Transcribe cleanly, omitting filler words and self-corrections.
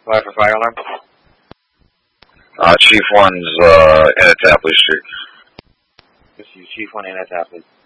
Fire for fire alarm. Chief 1's, Annapolis Street. This is Chief 1 Annapolis.